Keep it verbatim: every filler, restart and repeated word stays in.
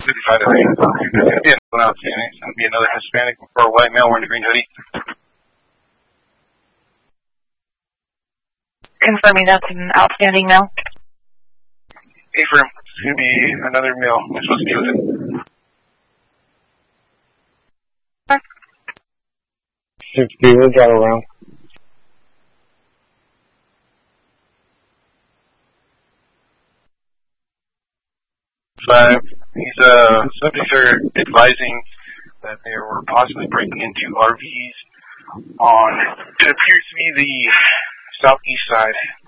fifty-five to three. It's going to be an outstanding. It's going to be another Hispanic or a white male wearing a green hoodie. Confirming that's an outstanding male. Affirm. It's going to be another male. It's supposed to be with it. sixty, we'll drive around. Five. These uh, subjects are advising that they were possibly breaking into R Vs on, it appears to be the southeast side